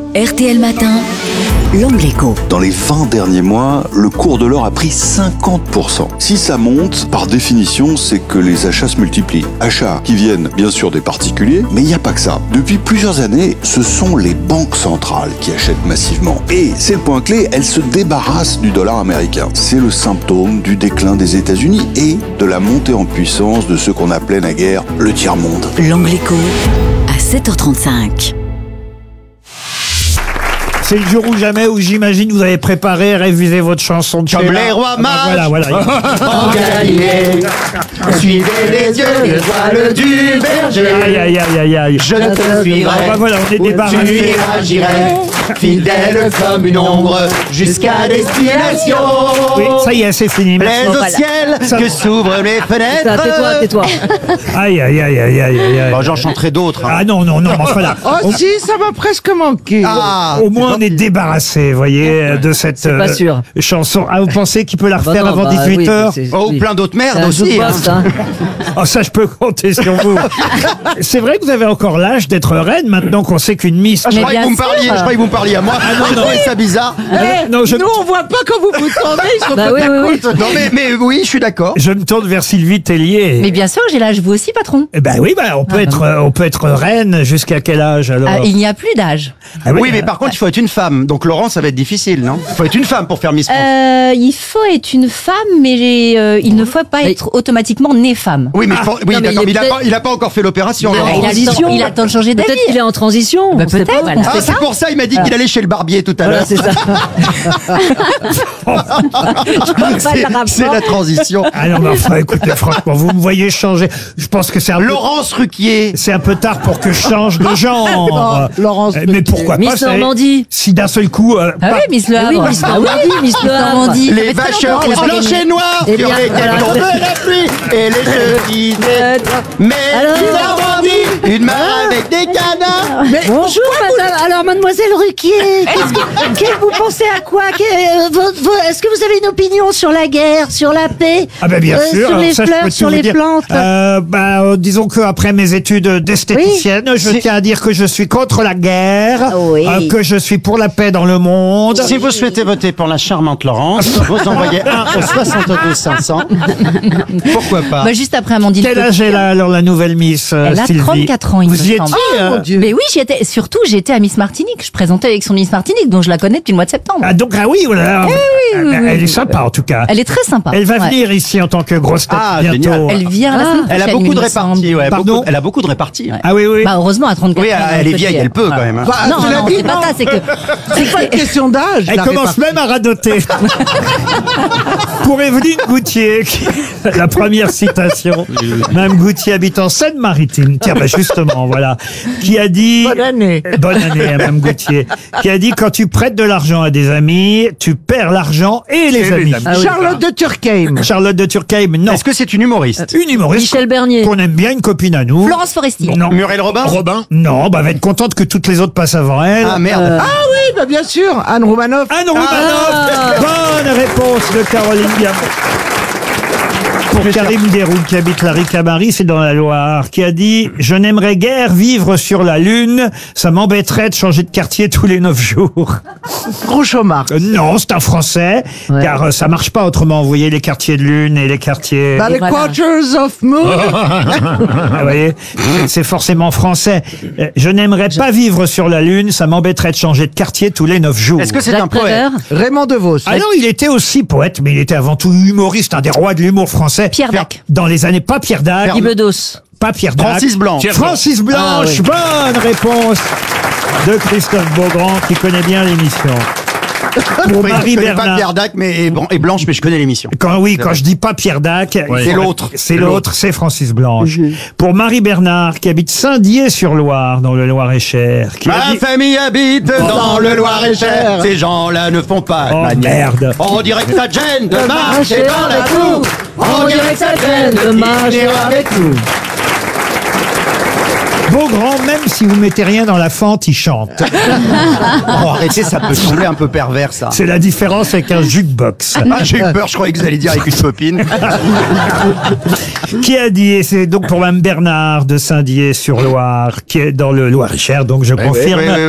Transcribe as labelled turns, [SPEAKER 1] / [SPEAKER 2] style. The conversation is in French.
[SPEAKER 1] RTL Matin, l'Angle Écho.
[SPEAKER 2] Dans les 20 derniers mois, le cours de l'or a pris 50%. Si ça monte, par définition, c'est que les achats se multiplient. Achats qui viennent bien sûr des particuliers, mais il n'y a pas que ça. Depuis plusieurs années, ce sont les banques centrales qui achètent massivement. Et c'est le point clé, elles se débarrassent du dollar américain. C'est le symptôme du déclin des États-Unis et de la montée en puissance de ce qu'on appelait naguère le tiers-monde.
[SPEAKER 1] L'Angle Écho, à 7h35.
[SPEAKER 3] C'est le jour ou jamais où j'imagine vous avez préparé, révisé votre chanson de
[SPEAKER 4] Comme
[SPEAKER 3] Sheila.
[SPEAKER 4] les rois mages.
[SPEAKER 3] Voilà.
[SPEAKER 4] En Galilée, suivez les yeux, l'étoile du berger.
[SPEAKER 3] Aïe.
[SPEAKER 4] Je ne te suivrai,
[SPEAKER 3] Voilà, on est
[SPEAKER 4] tu
[SPEAKER 3] débarrassé.
[SPEAKER 4] iras, j'irai, fidèle comme une ombre, jusqu'à destination.
[SPEAKER 3] Oui, ça y est, c'est fini.
[SPEAKER 4] Plaise
[SPEAKER 3] Merci.
[SPEAKER 4] au ciel,
[SPEAKER 3] Ça-
[SPEAKER 4] que s'ouvrent les fenêtres.
[SPEAKER 5] Tais-toi.
[SPEAKER 3] Aïe.
[SPEAKER 4] Bon, j'en chanterai d'autres.
[SPEAKER 3] Ah non, mais enfin là.
[SPEAKER 6] Oh si, ça m'a presque manqué.
[SPEAKER 3] Au moins, on est débarrassé, vous voyez, de cette
[SPEAKER 5] pas sûr.
[SPEAKER 3] chanson. Ah, vous pensez qu'il peut la
[SPEAKER 5] Bah
[SPEAKER 3] refaire
[SPEAKER 5] non,
[SPEAKER 3] avant
[SPEAKER 5] bah
[SPEAKER 3] 18h
[SPEAKER 5] oui,
[SPEAKER 4] Oh, plein d'autres merdes
[SPEAKER 5] C'est un
[SPEAKER 4] aussi.
[SPEAKER 5] jukebox, hein.
[SPEAKER 3] Oh, ça, je peux compter sur vous. C'est vrai que vous avez encore l'âge d'être reine maintenant qu'on sait qu'une Miss.
[SPEAKER 4] Je
[SPEAKER 5] Mais
[SPEAKER 4] croyais que
[SPEAKER 5] bien
[SPEAKER 4] vous me parliez,
[SPEAKER 5] sûr.
[SPEAKER 4] je croyais que vous me parliez à moi. J'ai trouvé ça bizarre.
[SPEAKER 3] Non, je,
[SPEAKER 6] Nous, on voit pas quand vous vous tournez, ils sont
[SPEAKER 5] Bah
[SPEAKER 6] tout
[SPEAKER 5] oui,
[SPEAKER 6] à
[SPEAKER 5] oui,
[SPEAKER 6] côté.
[SPEAKER 4] Non, mais oui, je suis d'accord.
[SPEAKER 3] je me tourne vers Sylvie Tellier.
[SPEAKER 7] Mais bien sûr, j'ai l'âge, vous aussi, patron.
[SPEAKER 3] Eh ben oui, on peut être reine jusqu'à quel âge alors?
[SPEAKER 7] Il n'y a plus d'âge.
[SPEAKER 3] Ah
[SPEAKER 4] Oui, mais par contre, il faut être une femme. Donc, Laurent, ça va être difficile, non? Il faut être une femme pour faire Miss France.
[SPEAKER 7] Il faut être une femme, mais il ne faut pas être automatiquement né femme.
[SPEAKER 4] Oui, mais, oui,
[SPEAKER 5] non, mais
[SPEAKER 4] d'accord,
[SPEAKER 5] il est
[SPEAKER 4] mais il a pas encore fait l'opération,
[SPEAKER 7] Ah,
[SPEAKER 4] Laurent.
[SPEAKER 7] il a le temps de changer d'avis.
[SPEAKER 5] Peut-être qu'il est en transition.
[SPEAKER 7] Bah,
[SPEAKER 5] on sait
[SPEAKER 7] peut-être,
[SPEAKER 5] pas.
[SPEAKER 7] voilà.
[SPEAKER 4] Ah, c'est pour ça, il m'a dit qu'il allait chez le barbier tout à
[SPEAKER 5] Voilà,
[SPEAKER 4] l'heure.
[SPEAKER 5] c'est ça.
[SPEAKER 4] C'est la transition.
[SPEAKER 3] Ah non, mais enfin, écoutez, franchement, vous me voyez changer. Je pense que c'est
[SPEAKER 4] Laurence Ruquier.
[SPEAKER 3] c'est un peu tard pour que je change de genre.
[SPEAKER 6] Laurence
[SPEAKER 3] Mais pourquoi pas?
[SPEAKER 5] Miss
[SPEAKER 3] c'est-
[SPEAKER 5] Normandie.
[SPEAKER 3] Si d'un seul coup.
[SPEAKER 7] Ah
[SPEAKER 3] pas-
[SPEAKER 7] oui, Miss Le
[SPEAKER 5] Ah oui,
[SPEAKER 7] Havre.
[SPEAKER 5] Miss Normandie, Miss Le Havre.
[SPEAKER 7] Normandie.
[SPEAKER 4] Les vacheurs rouges, blanches et noires
[SPEAKER 5] Eh
[SPEAKER 4] sur
[SPEAKER 5] bien,
[SPEAKER 4] lesquelles
[SPEAKER 5] voilà.
[SPEAKER 4] tombe la pluie et les cheveux Mais
[SPEAKER 5] Alors,
[SPEAKER 4] Miss Normandie, une main avec des canards.
[SPEAKER 5] Bonjour, madame. Alors, mademoiselle Ruquier, vous pensez à quoi Est-ce que vous avez une opinion sur la guerre, sur la paix,
[SPEAKER 3] Ah ben bien sûr.
[SPEAKER 5] sur les
[SPEAKER 3] ça, je peux
[SPEAKER 5] fleurs,
[SPEAKER 3] tout
[SPEAKER 5] sur
[SPEAKER 3] vous
[SPEAKER 5] les
[SPEAKER 3] dire.
[SPEAKER 5] plantes
[SPEAKER 3] Disons qu'après mes études d'esthéticienne, je tiens à dire que je suis contre la guerre,
[SPEAKER 5] Oui.
[SPEAKER 3] que je suis pour la paix dans le monde.
[SPEAKER 8] Si vous souhaitez voter pour la charmante Laurence, vous envoyez 1 au 62 500.
[SPEAKER 4] Pourquoi pas?
[SPEAKER 7] Bah, juste après Amandine.
[SPEAKER 3] Quel âge est là, alors la nouvelle Miss
[SPEAKER 7] Elle a
[SPEAKER 3] Sylvie
[SPEAKER 7] 34 ans, il
[SPEAKER 3] Vous
[SPEAKER 7] me
[SPEAKER 3] y
[SPEAKER 7] semble.
[SPEAKER 3] étiez
[SPEAKER 7] Mais oui, j'y étais. Surtout, j'étais à Miss Martinique. Je présentais avec son Miss Martinique, donc je la connais depuis le mois de septembre.
[SPEAKER 3] oui, voilà. Elle est sympa en tout cas.
[SPEAKER 7] Elle est très sympa.
[SPEAKER 3] Elle va
[SPEAKER 7] Ouais.
[SPEAKER 3] venir ici en tant que grosse tête
[SPEAKER 4] Ah,
[SPEAKER 3] bientôt.
[SPEAKER 4] génial.
[SPEAKER 7] Elle vient la semaine
[SPEAKER 4] Elle a
[SPEAKER 7] prochaine,
[SPEAKER 4] beaucoup
[SPEAKER 7] il
[SPEAKER 4] de
[SPEAKER 7] me semble.
[SPEAKER 4] réparties, ouais.
[SPEAKER 3] Pardon
[SPEAKER 4] Elle a beaucoup de réparties.
[SPEAKER 3] Ah oui.
[SPEAKER 7] Bah, heureusement, à 34
[SPEAKER 4] Oui,
[SPEAKER 7] ans.
[SPEAKER 4] elle est
[SPEAKER 7] peut
[SPEAKER 4] vieille,
[SPEAKER 7] dire.
[SPEAKER 4] elle peut quand même.
[SPEAKER 6] Bah,
[SPEAKER 7] Non,
[SPEAKER 6] cela dit,
[SPEAKER 7] c'est pas ça, c'est que.
[SPEAKER 6] c'est pas une question d'âge.
[SPEAKER 3] Elle
[SPEAKER 6] la
[SPEAKER 3] commence
[SPEAKER 6] répartie.
[SPEAKER 3] même à radoter. Pour Evelyne Goutier, la première citation. Mme Goutier habite en Seine-Maritime. Tiens, justement, voilà. Qui a dit...
[SPEAKER 6] Bonne année.
[SPEAKER 3] Bonne année à Mme Goutier. Qui a dit, quand tu prêtes de l'argent à des amis, tu perds l'argent et les amis.
[SPEAKER 6] Charlotte de Turckheim.
[SPEAKER 3] Charlotte de Turckheim, non.
[SPEAKER 4] Est-ce que c'est une humoriste?
[SPEAKER 3] Une humoriste
[SPEAKER 5] Michel Bernier.
[SPEAKER 3] qu'on aime bien, une copine à nous.
[SPEAKER 7] Florence Foresti.
[SPEAKER 3] Non.
[SPEAKER 4] Muriel Robin?
[SPEAKER 3] Non, elle va être contente que toutes les autres passent avant elle.
[SPEAKER 4] Ah merde.
[SPEAKER 6] Ah oui, bah bien sûr, Anne Romanoff.
[SPEAKER 3] Anne Romanoff. Bonne réponse de Caroline Diamant. Pour Karim Deroux, qui habite la Ricamarie, c'est dans la Loire, qui a dit « Je n'aimerais guère vivre sur la Lune, ça m'embêterait de changer de quartier tous les 9 jours. »
[SPEAKER 6] Groucho Marx.
[SPEAKER 3] Non, c'est un Français,
[SPEAKER 5] Ouais.
[SPEAKER 3] car ça marche pas autrement. Vous voyez les quartiers de Lune et les quartiers...
[SPEAKER 6] Bah, les
[SPEAKER 5] voilà.
[SPEAKER 6] Quarters of Moon.
[SPEAKER 3] Vous voyez, c'est forcément français. Je n'aimerais pas vivre sur la Lune, ça m'embêterait de changer de quartier tous les 9 jours.
[SPEAKER 4] Est-ce que c'est
[SPEAKER 5] Jacques
[SPEAKER 4] un poète?
[SPEAKER 5] Prévert.
[SPEAKER 6] Raymond DeVos.
[SPEAKER 3] Ah non, il était aussi poète, mais il était avant tout humoriste, un des rois de l'humour français.
[SPEAKER 7] Pierre Dac.
[SPEAKER 3] Dans les années, pas Pierre Dac,
[SPEAKER 5] Guy Bedos.
[SPEAKER 3] pas Pierre Dac.
[SPEAKER 4] Francis Blanche.
[SPEAKER 3] Francis Blanche, bonne réponse de Christophe Beaugrand, qui connaît bien l'émission. Pour
[SPEAKER 4] Oui,
[SPEAKER 3] Marie
[SPEAKER 4] je connais pas
[SPEAKER 3] Bernard.
[SPEAKER 4] Pierre Dac et Blanche, mais je connais l'émission.
[SPEAKER 3] Quand je dis pas Pierre Dac,
[SPEAKER 4] C'est l'autre.
[SPEAKER 3] C'est l'autre, c'est Francis Blanche. Pour Marie Bernard, qui habite Saint-Dié-sur-Loire, dans le Loir-et-Cher, qui a
[SPEAKER 4] Ma
[SPEAKER 3] dit...
[SPEAKER 4] famille habite dans le Loir-et-Cher. Ces gens-là ne font pas de
[SPEAKER 3] Oh,
[SPEAKER 4] manière.
[SPEAKER 3] merde.
[SPEAKER 4] On dirait que ça gêne de marcher dans la boue.
[SPEAKER 5] On dirait que ça gêne de marcher avec nous.
[SPEAKER 3] Beaugrand, même si vous mettez rien dans la fente, il chante.
[SPEAKER 4] Oh, arrêtez, ça peut sembler un peu pervers, ça.
[SPEAKER 3] C'est la différence avec un jukebox.
[SPEAKER 4] Ah, j'ai eu peur, je croyais que vous alliez dire avec une copine.
[SPEAKER 3] Qui a dit, et c'est donc pour Mme Bernard de Saint-Dié-sur-Loire, qui est dans le Loir-et-Cher, donc je confirme.
[SPEAKER 4] oui, oui,